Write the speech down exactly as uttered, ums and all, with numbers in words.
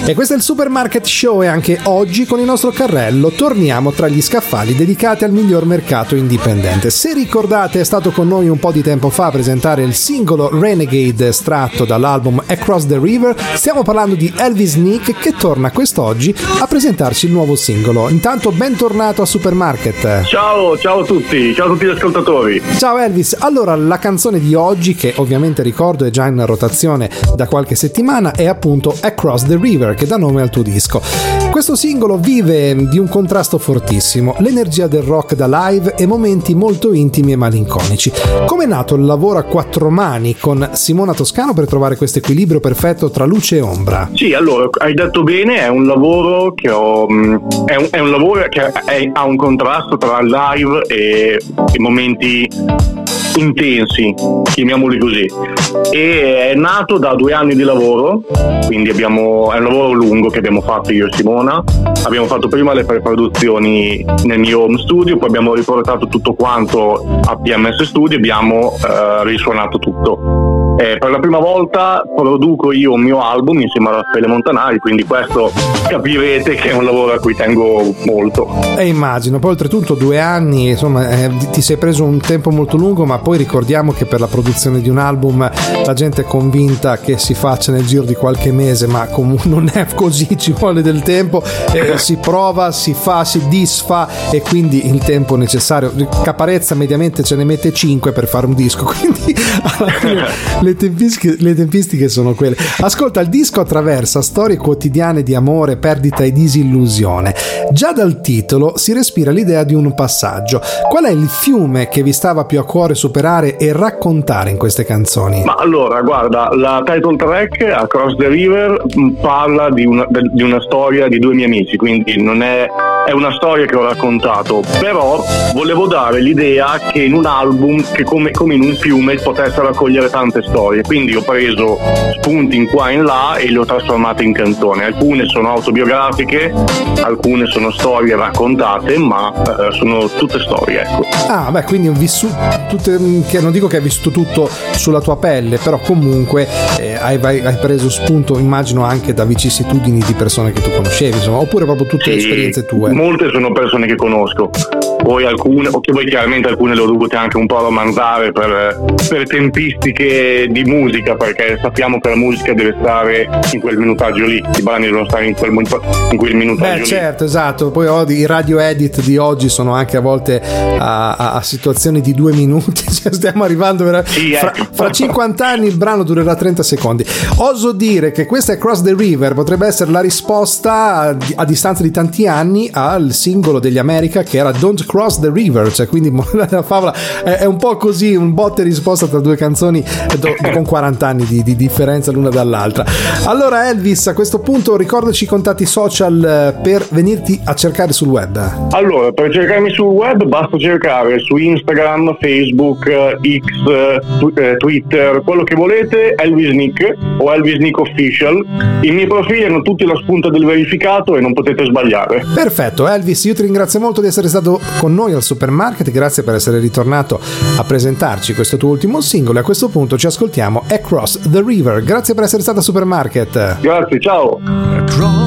E questo è il Supermarket Show e anche oggi con il nostro carrello torniamo tra gli scaffali dedicati al miglior mercato indipendente. Se ricordate, è stato con noi un po' di tempo fa a presentare il singolo Renegade estratto dall'album Across the River. Stiamo parlando di Elvis Nick che torna quest'oggi a presentarci il nuovo singolo. Intanto bentornato a Supermarket. Ciao, ciao a tutti, ciao a tutti gli ascoltatori. Ciao Elvis, allora la canzone di oggi, che ovviamente ricordo è già in rotazione da qualche settimana, è appunto Across the River, che dà nome al tuo disco. Questo singolo vive di un contrasto fortissimo, l'energia del rock da live e momenti molto intimi e malinconici. Come è nato il lavoro a quattro mani con Simona Toscano per trovare questo equilibrio perfetto tra luce e ombra? Sì, allora, hai detto bene, è un lavoro che ho è un, è un lavoro che è, ha un contrasto tra live e, e momenti intensi, chiamiamoli così, e è nato da due anni di lavoro, quindi abbiamo, è un lavoro lungo che abbiamo fatto io e Simona. Abbiamo fatto prima le pre-produzioni nel mio home studio, poi abbiamo riportato tutto quanto a P M S Studio e abbiamo eh, risuonato tutto. Eh, per la prima volta produco io un mio album insieme a Raffaele Montanari, quindi questo capirete che è un lavoro a cui tengo molto. E immagino, poi oltretutto due anni, insomma, eh, ti sei preso un tempo molto lungo, ma poi ricordiamo che per la produzione di un album la gente è convinta che si faccia nel giro di qualche mese, ma comunque non è così, ci vuole del tempo, eh, si prova, si fa, si disfa e quindi il tempo necessario. Caparezza mediamente ce ne mette cinque per fare un disco, quindi alla fine Le tempistiche, le tempistiche sono quelle. Ascolta, il disco attraversa storie quotidiane di amore, perdita e disillusione. Già dal titolo si respira l'idea di un passaggio. Qual è il fiume che vi stava più a cuore superare e raccontare in queste canzoni? Ma allora, guarda, la title track Across the River parla di una, di una storia di due miei amici, quindi non è, è una storia che ho raccontato, però volevo dare l'idea che in un album, che come, come in un fiume, potesse raccogliere tante storie. Quindi ho preso spunti in qua e in là e le ho trasformate in canzoni. Alcune sono autobiografiche, alcune sono storie raccontate, ma eh, sono tutte storie, ecco. Ah, beh, quindi ho vissuto tutte, che non dico che hai vissuto tutto sulla tua pelle, però comunque eh, hai, hai preso spunto, immagino, anche da vicissitudini di persone che tu conoscevi, insomma, oppure proprio tutte sì, le esperienze tue. Molte sono persone che conosco. Poi alcune, o che poi chiaramente alcune le ho dovute anche un po' romanzare per, per tempistiche di musica, perché sappiamo che la musica deve stare in quel minutaggio lì, i brani devono stare in quel, in quel minutaggio Beh, lì. certo, esatto. Poi oh, i radio edit di oggi sono anche a volte a, a, a situazioni di due minuti, cioè, stiamo arrivando vera... sì, fra, ecco. fra cinquanta anni il brano durerà trenta secondi. Oso dire che questa Across the River potrebbe essere la risposta a, a distanza di tanti anni al singolo degli America che era Don't Cross the River, cioè quindi la favola è, è un po' così, un botte e risposta tra due canzoni do, con quaranta anni di, di differenza l'una dall'altra. Allora Elvis, a questo punto ricordaci i contatti social per venirti a cercare sul web. Allora, per cercarmi sul web basta cercare su Instagram, Facebook, X, Twitter, quello che volete, Elvis Nick o Elvis Nick Official. I miei profili hanno tutti la spunta del verificato e non potete sbagliare. Perfetto, Elvis, io ti ringrazio molto di essere stato con noi al Supermarket, grazie per essere ritornato a presentarci questo tuo ultimo singolo e a questo punto ci ascoltiamo Across the River. Grazie per essere stato a Supermarket. Grazie, ciao.